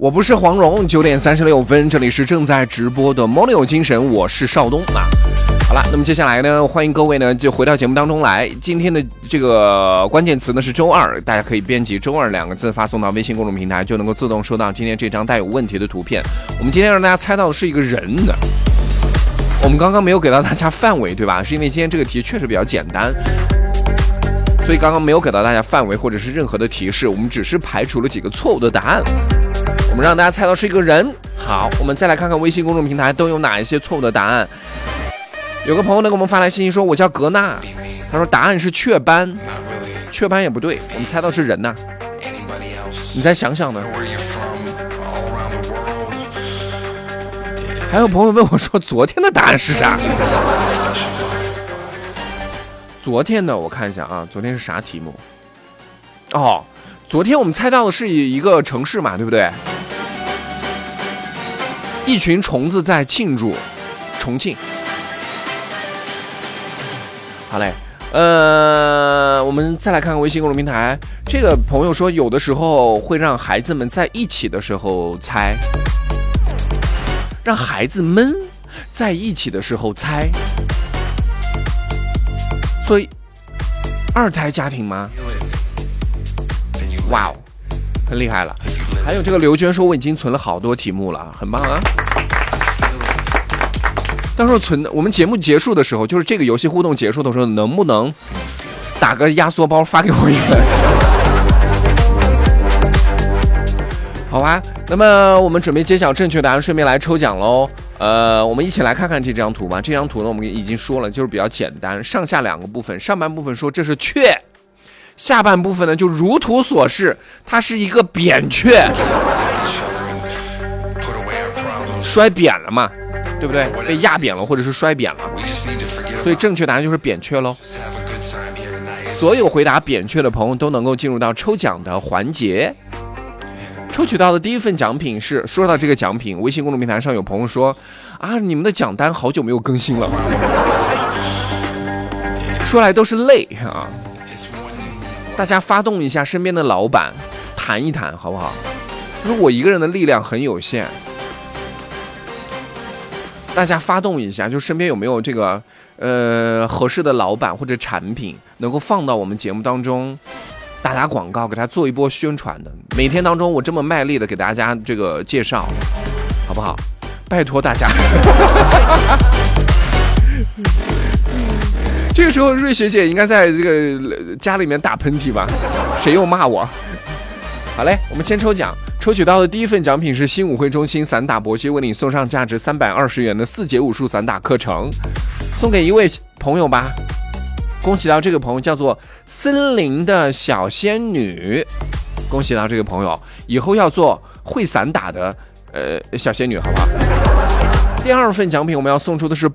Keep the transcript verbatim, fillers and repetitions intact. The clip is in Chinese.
我不是黄蓉，九点三十六分，这里是正在直播的 Morning 有精神，我是邵东啊。好了，那么接下来呢，欢迎各位呢就回到节目当中来。今天的这个关键词呢是周二，大家可以编辑周二两个字发送到微信公众平台，就能够自动收到今天这张带有问题的图片。我们今天让大家猜到的是一个人的，我们刚刚没有给到大家范围，对吧？是因为今天这个题确实比较简单。所以刚刚没有给到大家范围或者是任何的提示，我们只是排除了几个错误的答案，我们让大家猜到是一个人。好，我们再来看看微信公众平台都有哪一些错误的答案。有个朋友呢给我们发来信息说，我叫格纳，他说答案是雀斑，雀斑也不对，我们猜到是人呐，你再想想呢。还有朋友问我说，昨天的答案是啥？昨天呢，我看一下啊，昨天是啥题目？哦，昨天我们猜到的是一个城市嘛，对不对？一群虫子在庆祝，重庆。好嘞，呃，我们再来看看微信公众平台。这个朋友说，有的时候会让孩子们在一起的时候猜，让孩子们在一起的时候猜。所以二胎家庭吗？哇哦，很厉害了。还有这个刘娟说，我已经存了好多题目了，很棒啊。到时候存，我们节目结束的时候，就是这个游戏互动结束的时候，能不能打个压缩包发给我一个？好吧，那么我们准备揭晓正确答案，顺便来抽奖喽。呃，我们一起来看看这张图吧。这张图呢，我们已经说了，就是比较简单，上下两个部分。上半部分说这是雀，下半部分呢就如图所示，它是一个扁鹊，摔扁了嘛，对不对？被压扁了，或者是摔扁了，所以正确答案就是扁鹊喽。所有回答扁鹊的朋友都能够进入到抽奖的环节。抽取到的第一份奖品是，说到这个奖品，微信公众平台上有朋友说啊，你们的奖单好久没有更新了，说来都是泪啊！大家发动一下身边的老板，谈一谈好不好？就是我一个人的力量很有限，大家发动一下，就身边有没有这个呃合适的老板或者产品能够放到我们节目当中？打打广告，给他做一波宣传的。每天当中我这么卖力的给大家这个介绍，好不好？拜托大家。这个时候瑞学姐应该在这个家里面打喷嚏吧？谁又骂我？好嘞，我们先抽奖。抽取到的第一份奖品是新武会中心散打博学为你送上价值三百二十元的四节武术散打课程，送给一位朋友吧。恭喜到这个朋友叫做森林的小仙女，恭喜到这个朋友以后要做会散打的呃小仙女，好不好？第二份奖品我们要送出的是